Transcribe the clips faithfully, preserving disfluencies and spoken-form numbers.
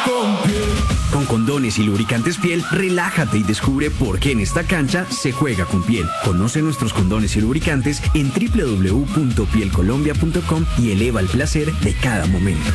con Piel. Con condones y lubricantes Piel, relájate y descubre por qué en esta cancha se juega con Piel. Conoce nuestros condones y lubricantes en doble u doble u doble u punto piel colombia punto com y eleva el placer de cada momento.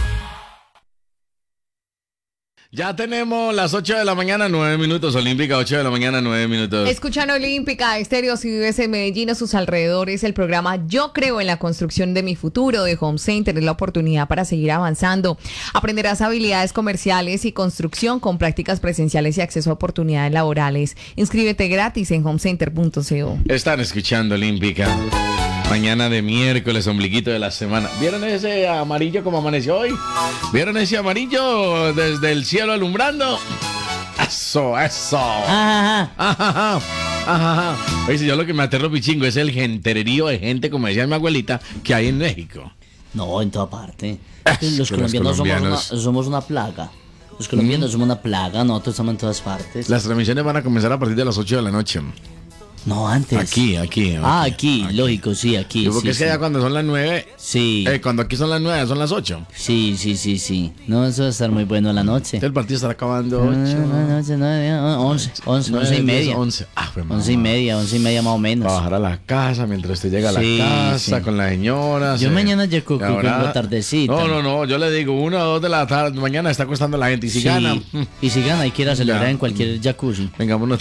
Ya tenemos las ocho de la mañana, nueve minutos. Olímpica, ocho de la mañana, nueve minutos. Escuchan Olímpica Estéreo si vives en Medellín o sus alrededores. El programa Yo Creo en la Construcción de mi Futuro de Home Center es la oportunidad para seguir avanzando. Aprenderás habilidades comerciales y construcción con prácticas presenciales y acceso a oportunidades laborales. Inscríbete gratis en home center punto co. Están escuchando Olímpica. Mañana de miércoles, ombliguito de la semana. ¿Vieron ese amarillo como amaneció hoy? ¿Vieron ese amarillo desde el cielo alumbrando? Eso, eso. Ajá. Ajá. Ajá. Oye, yo lo que me aterro pichingo es el gentererío de gente, como decía mi abuelita, que hay en México. No, en toda parte. Es Los que colombianos, los colombianos- Somos, una, somos una plaga. Los colombianos somos una plaga, nosotros estamos en todas partes. Las transmisiones van a comenzar a partir de las ocho de la noche. No, antes. Aquí, aquí. Ah, aquí, lógico, sí, aquí. Sí, porque sí, es que sí. ya cuando son las nueve, Sí, eh, cuando aquí son las nueve, son las ocho. sí, sí, sí, sí. No, eso va a estar muy bueno la noche. El partido estará acabando No, ocho. no, no, no, no, no, once, once, nueve, once y diez, media. once. Ah, pues, mamá. Once y media, once y media más o menos. Va a bajar a la casa mientras usted llega a la Sí, casa sí. con la señora. Yo se- mañana llego y ahora- con tardecita. No, no, no, yo le digo, una o dos de la tarde, mañana está costando la gente. Y si Sí. gana, Y si gana y quiere celebrar Ya. en cualquier jacuzzi. vengámonos.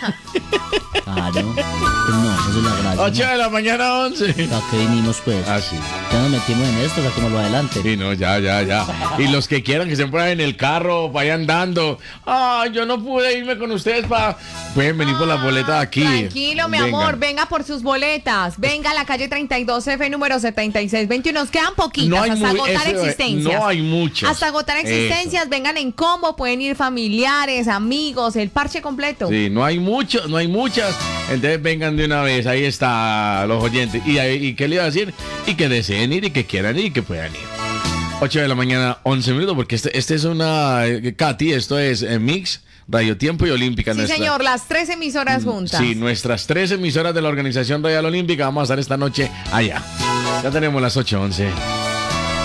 Claro. Pues no, eso es la gracia. ocho de la mañana, once. ¿A qué vinimos pues? Ah, sí. Ya nos metimos en esto, o sea, como lo adelante. Sí, no, ya, ya, ya. Y los que quieran que se pongan en el carro, vayan andando. Ah, yo no pude irme con ustedes para... Pueden venir por la boleta de aquí. Tranquilo, mi Vengan. amor, venga por sus boletas. Venga a la calle treinta y dos F, número setenta y seis veintiuno. Nos quedan poquitas No hay hasta muy- agotar eso, existencias. no hay muchas. Hasta agotar existencias. Vengan en combo, pueden ir familiares, amigos, el parche completo. Sí, no hay mucho, no hay muchas. Entonces vengan de una vez, ahí está los oyentes. ¿Y, ahí- y qué le iba a decir? Y que deseen ir y que quieran ir y que puedan ir. ocho de la mañana, once minutos, porque este, este es una... eh, Katy, esto es eh, Mix, Radio Tiempo y Olímpica. Sí, nuestra- señor, las tres emisoras juntas. Sí, nuestras tres emisoras de la Organización Radial Olímpica. Vamos a estar esta noche allá. Ya tenemos las ocho once.